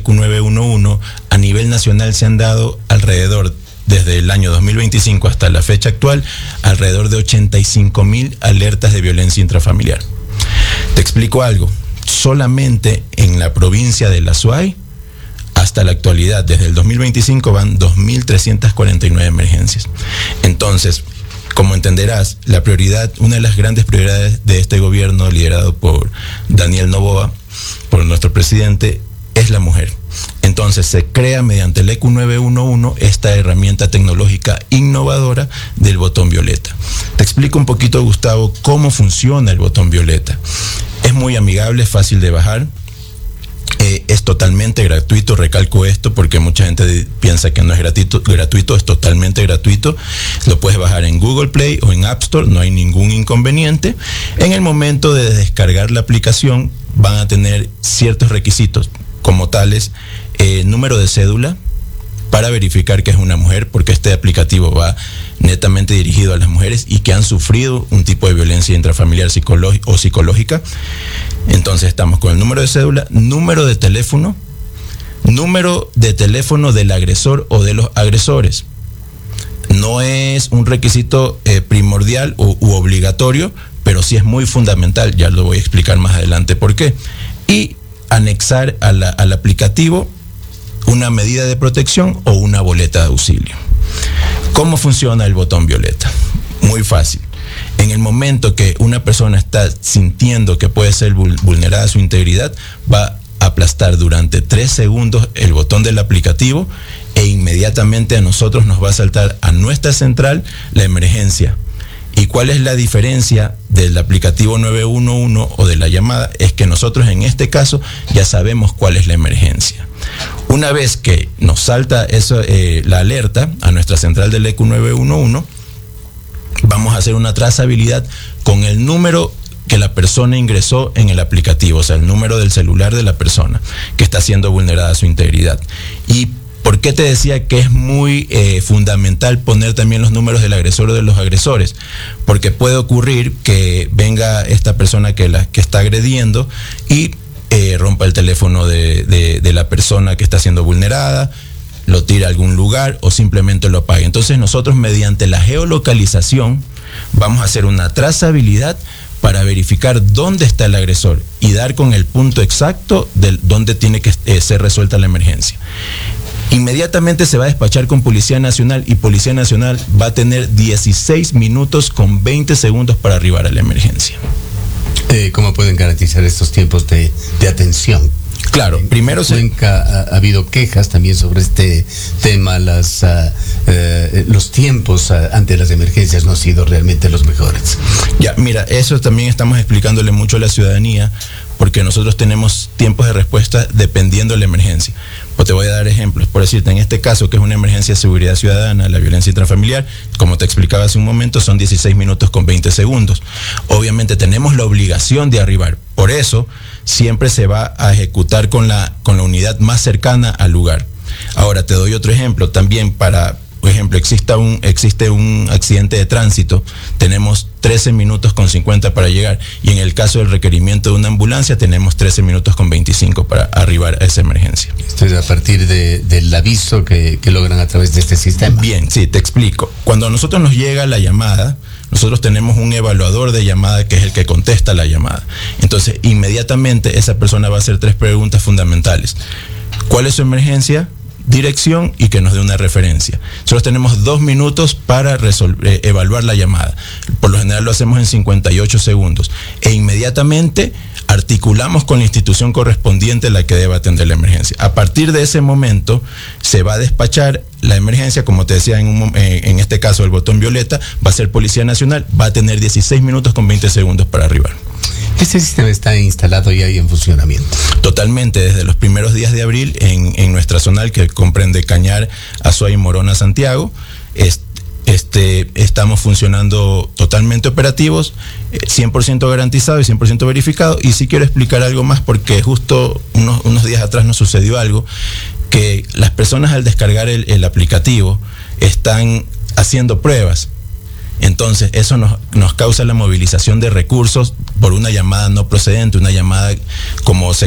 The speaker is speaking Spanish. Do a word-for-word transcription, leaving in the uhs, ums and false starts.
Q nueve uno uno, a nivel nacional se han dado alrededor, desde el año dos mil veinticinco hasta la fecha actual, alrededor de ochenta y cinco mil alertas de violencia intrafamiliar. Te explico algo, solamente en la provincia de La Suay, hasta la actualidad, desde el dos mil veinticinco, van dos mil trescientas cuarenta y nueve emergencias. Entonces, como entenderás, la prioridad, una de las grandes prioridades de este gobierno liderado por Daniel Noboa, por nuestro presidente, es la mujer. Entonces se crea mediante el E Q nueve uno uno esta herramienta tecnológica innovadora del botón violeta. Te explico un poquito, Gustavo, cómo funciona el botón violeta. Es muy amigable, es fácil de bajar. Eh, es totalmente gratuito, recalco esto porque mucha gente piensa que no es gratuito, gratuito, es totalmente gratuito. Lo puedes bajar en Google Play o en App Store, no hay ningún inconveniente. En el momento de descargar la aplicación van a tener ciertos requisitos, como tales, eh, número de cédula para verificar que es una mujer, porque este aplicativo va netamente dirigido a las mujeres y que han sufrido un tipo de violencia intrafamiliar psicológica o psicológica. Entonces estamos con el número de cédula, número de teléfono, número de teléfono del agresor o de los agresores. No es un requisito eh, primordial u, u obligatorio, pero sí es muy fundamental, ya lo voy a explicar más adelante por qué. Y anexar a la, al aplicativo una medida de protección o una boleta de auxilio. ¿Cómo funciona el botón violeta? Muy fácil. En el momento que una persona está sintiendo que puede ser vulnerada su integridad, va a aplastar durante tres segundos el botón del aplicativo e inmediatamente a nosotros nos va a saltar a nuestra central la emergencia. ¿Y cuál es la diferencia del aplicativo nueve uno uno o de la llamada? Es que nosotros en este caso ya sabemos cuál es la emergencia. Una vez que nos salta eso, eh, la alerta a nuestra central del E Q nueve uno uno, vamos a hacer una trazabilidad con el número que la persona ingresó en el aplicativo, o sea, el número del celular de la persona que está siendo vulnerada su integridad. Y ¿por qué te decía que es muy eh, fundamental poner también los números del agresor o de los agresores? Porque puede ocurrir que venga esta persona que, la, que está agrediendo y eh, rompa el teléfono de, de, de la persona que está siendo vulnerada, lo tira a algún lugar o simplemente lo apague. Entonces nosotros mediante la geolocalización vamos a hacer una trazabilidad para verificar dónde está el agresor y dar con el punto exacto de dónde tiene que eh, ser resuelta la emergencia. Inmediatamente se va a despachar con Policía Nacional y Policía Nacional va a tener dieciséis minutos con veinte segundos para arribar a la emergencia. Eh, ¿Cómo pueden garantizar estos tiempos de, de atención? Claro, en primero se... Cuenca ha, ha habido quejas también sobre este tema, las, uh, uh, los tiempos uh, ante las emergencias no han sido realmente los mejores. Ya, mira, eso también estamos explicándole mucho a la ciudadanía, porque nosotros tenemos tiempos de respuesta dependiendo de la emergencia. Pues te voy a dar ejemplos. Por decirte, en este caso, que es una emergencia de seguridad ciudadana, la violencia intrafamiliar, como te explicaba hace un momento, son dieciséis minutos con veinte segundos. Obviamente tenemos la obligación de arribar. Por eso, siempre se va a ejecutar con la, con la unidad más cercana al lugar. Ahora, te doy otro ejemplo. También para... Por ejemplo, existe un, existe un accidente de tránsito, tenemos trece minutos con cincuenta para llegar, y en el caso del requerimiento de una ambulancia tenemos trece minutos con veinticinco para arribar a esa emergencia. Esto es a partir de, del aviso que, que logran a través de este sistema. Bien, sí, te explico. Cuando a nosotros nos llega la llamada, nosotros tenemos un evaluador de llamada que es el que contesta la llamada. Entonces, inmediatamente esa persona va a hacer tres preguntas fundamentales. ¿Cuál es su emergencia? Dirección y que nos dé una referencia. Nosotros tenemos dos minutos para resolver, eh, evaluar la llamada. Por lo general lo hacemos en cincuenta y ocho segundos. E inmediatamente articulamos con la institución correspondiente la que deba atender la emergencia. A partir de ese momento se va a despachar la emergencia, como te decía, en, un, eh, en este caso el botón violeta, va a ser Policía Nacional, va a tener dieciséis minutos con veinte segundos para arribar. ¿Este sistema está instalado ya y en funcionamiento? Totalmente, desde los primeros días de abril en, en nuestra zonal que comprende Cañar, Azuay, Morona, Santiago, es, este, estamos funcionando totalmente operativos, cien por ciento garantizado y cien por ciento verificado. Y sí quiero explicar algo más porque justo unos, unos días atrás nos sucedió algo, que las personas al descargar el, el aplicativo están haciendo pruebas. Entonces eso nos, nos causa la movilización de recursos por una llamada no procedente, una llamada como se